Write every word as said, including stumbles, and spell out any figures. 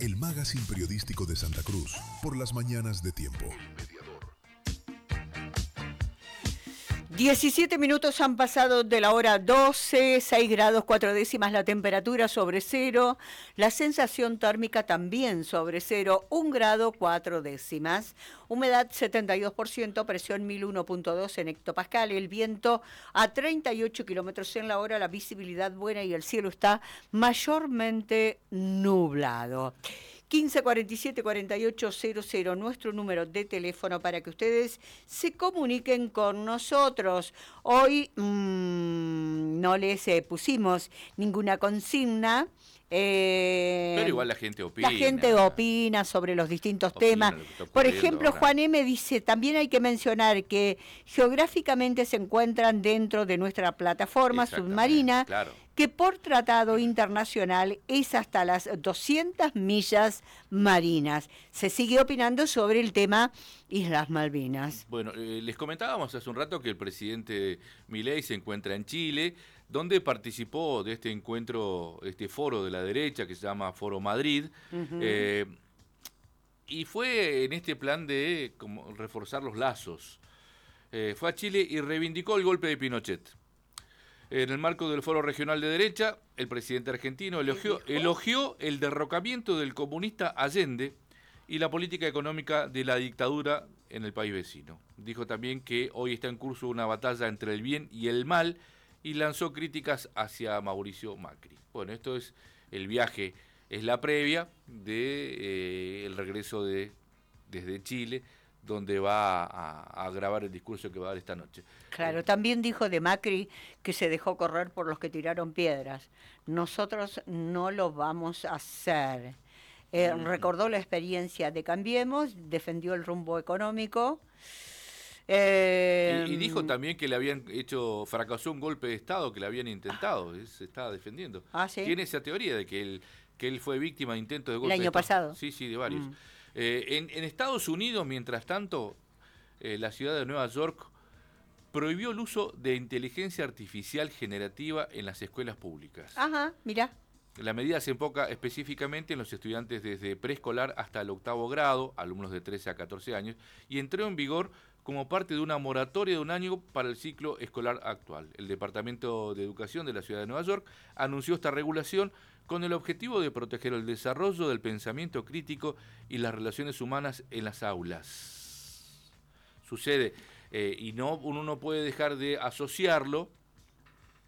el magazine periodístico de Santa Cruz, por las mañanas de Tiempo. diecisiete minutos han pasado de la hora doce, seis grados cuatro décimas la temperatura sobre cero, la sensación térmica también sobre cero, un grado cuatro décimas, humedad setenta y dos por ciento, presión mil uno punto dos en hectopascal, el viento a treinta y ocho kilómetros en la hora, la visibilidad buena y el cielo está mayormente nublado. quince cuarenta y siete cuarenta y ocho cero cero, nuestro número de teléfono para que ustedes se comuniquen con nosotros. Hoy mmm, no les eh, pusimos ninguna consigna. Eh, Pero igual la gente opina. La gente opina sobre los distintos opina temas. Por ejemplo, ahora. Juan M. dice, también hay que mencionar que geográficamente se encuentran dentro de nuestra plataforma submarina, claro, que por tratado internacional es hasta las doscientas millas marinas. Se sigue opinando sobre el tema Islas Malvinas. Bueno, eh, les comentábamos hace un rato que el presidente Milei se encuentra en Chile, donde participó de este encuentro, este foro de la derecha que se llama Foro Madrid, uh-huh. eh, y fue en este plan de como, reforzar los lazos. Eh, fue a Chile y reivindicó el golpe de Pinochet. En el marco del Foro Regional de Derecha, el presidente argentino elogió, elogió el derrocamiento del comunista Allende y la política económica de la dictadura en el país vecino. Dijo también que hoy está en curso una batalla entre el bien y el mal y lanzó críticas hacia Mauricio Macri. Bueno, esto es el viaje, es la previa de eh, el regreso de desde Chile, donde va a, a grabar el discurso que va a dar esta noche. Claro, también dijo de Macri que se dejó correr por los que tiraron piedras. Nosotros no lo vamos a hacer. Eh, uh-huh. Recordó la experiencia de Cambiemos, defendió el rumbo económico. Eh, y, y dijo también que le habían hecho, fracasó un golpe de Estado, que le habían intentado, él se estaba defendiendo. ¿Ah, sí? Tiene esa teoría de que él, que él fue víctima de intentos de golpe de Estado. ¿El año pasado? Sí, sí, de varios. Mm. Eh, en, en Estados Unidos, mientras tanto, eh, la ciudad de Nueva York prohibió el uso de inteligencia artificial generativa en las escuelas públicas. Ajá, mirá. La medida se enfoca específicamente en los estudiantes desde preescolar hasta el octavo grado, alumnos de trece a catorce años, y entró en vigor como parte de una moratoria de un año para el ciclo escolar actual. El Departamento de Educación de la Ciudad de Nueva York anunció esta regulación con el objetivo de proteger el desarrollo del pensamiento crítico y las relaciones humanas en las aulas. Sucede, eh, y no uno no puede dejar de asociarlo